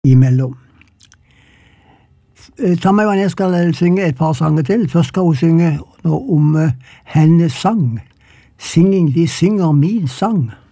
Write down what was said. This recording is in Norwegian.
imellom. Tammy Wynette skal synge et par sanger til. Først skal hun synge om hennes sang. Singing, de synger min sang.